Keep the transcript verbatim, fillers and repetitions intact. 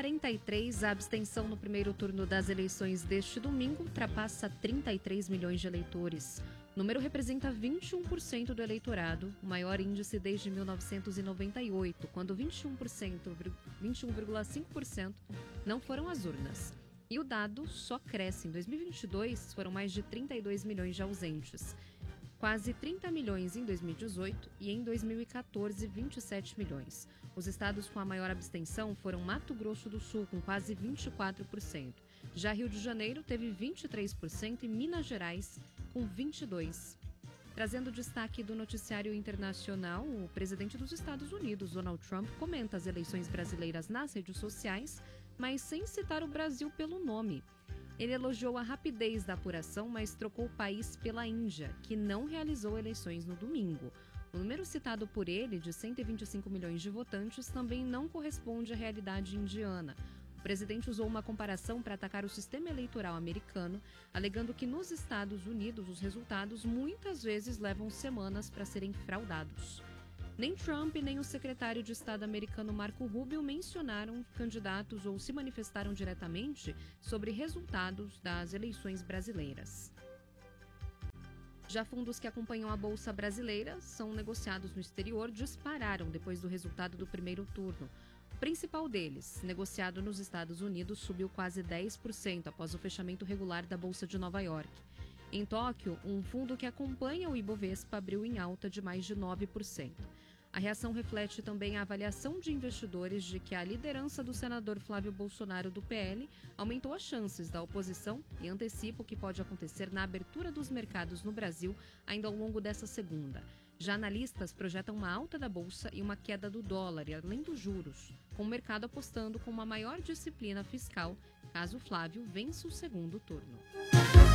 quarenta e três, a abstenção no primeiro turno das eleições deste domingo ultrapassa trinta e três milhões de eleitores. O número representa vinte e um por cento do eleitorado, o maior índice desde mil novecentos e noventa e oito, quando vinte e um por cento, vinte e um vírgula cinco por cento não foram às urnas. E o dado só cresce. Em dois mil e vinte e dois, foram mais de trinta e dois milhões de ausentes. Quase trinta milhões em dois mil e dezoito e em dois mil e quatorze, vinte e sete milhões. Os estados com a maior abstenção foram Mato Grosso do Sul, com quase vinte e quatro por cento. Já Rio de Janeiro teve vinte e três por cento e Minas Gerais com vinte e dois por cento. Trazendo destaque do noticiário internacional, o presidente dos Estados Unidos, Donald Trump, comenta as eleições brasileiras nas redes sociais, mas sem citar o Brasil pelo nome. Ele elogiou a rapidez da apuração, mas trocou o país pela Índia, que não realizou eleições no domingo. O número citado por ele, de cento e vinte e cinco milhões de votantes, também não corresponde à realidade indiana. O presidente usou uma comparação para atacar o sistema eleitoral americano, alegando que nos Estados Unidos os resultados muitas vezes levam semanas para serem fraudados. Nem Trump nem o secretário de Estado americano Marco Rubio mencionaram candidatos ou se manifestaram diretamente sobre resultados das eleições brasileiras. Já fundos que acompanham a Bolsa Brasileira são negociados no exterior dispararam depois do resultado do primeiro turno. O principal deles, negociado nos Estados Unidos, subiu quase dez por cento após o fechamento regular da Bolsa de Nova York. Em Tóquio, um fundo que acompanha o Ibovespa abriu em alta de mais de nove por cento. A reação reflete também a avaliação de investidores de que a liderança do senador Flávio Bolsonaro do P L aumentou as chances da oposição e antecipa o que pode acontecer na abertura dos mercados no Brasil ainda ao longo dessa segunda. Já analistas projetam uma alta da bolsa e uma queda do dólar e além dos juros, com o mercado apostando com uma maior disciplina fiscal caso Flávio vença o segundo turno.